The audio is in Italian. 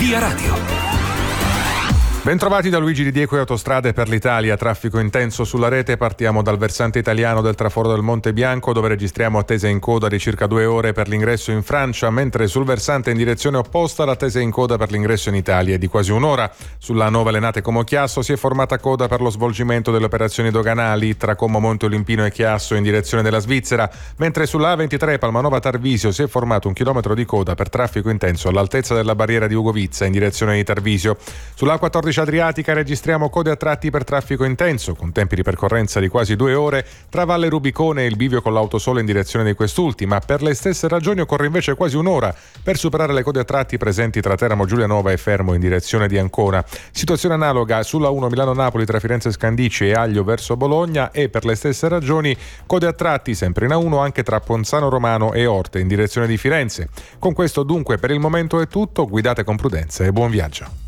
Via Radio. Bentrovati da Luigi Di Diego e Autostrade per l'Italia. Traffico intenso sulla rete. Partiamo dal versante italiano del traforo del Monte Bianco, dove registriamo attese in coda di circa 2 ore per l'ingresso in Francia, mentre sul versante in direzione opposta l'attesa in coda per l'ingresso in Italia è di quasi un'ora. Sulla Nuova Lenate Como Chiasso si è formata coda per lo svolgimento delle operazioni doganali tra Como Monte Olimpino e Chiasso in direzione della Svizzera, mentre sulla A23 Palmanova Tarvisio si è formato 1 chilometro di coda per traffico intenso all'altezza della barriera di Ugovizza in direzione di Tarvisio. Sulla A14 Adriatica registriamo code a tratti per traffico intenso, con tempi di percorrenza di quasi 2 ore tra Valle Rubicone e il bivio con l'Autosole in direzione di quest'ultima. Per le stesse ragioni occorre invece quasi un'ora per superare le code a tratti presenti tra Teramo Giulianova e Fermo in direzione di Ancona. Situazione analoga sulla 1 Milano-Napoli tra Firenze Scandicci e Aglio verso Bologna, e per le stesse ragioni code a tratti sempre in A1 anche tra Ponzano Romano e Orte in direzione di Firenze. Con questo dunque per il momento è tutto, guidate con prudenza e buon viaggio.